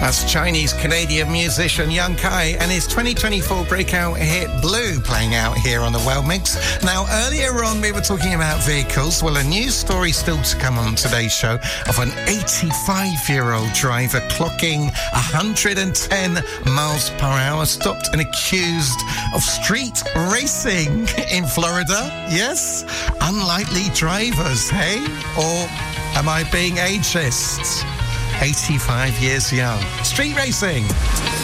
That's Chinese-Canadian musician Young Kai and his 2024 breakout hit Blue playing out here on the World Mix. Now, earlier on we were talking about vehicles. Well, a news story still to come on today's show of an 85-year-old driver clocking 110 miles per hour, stopped and accused of street racing in Florida. Yes? Unlikely drivers, hey? Or am I being ageist? 85 years young. Street racing.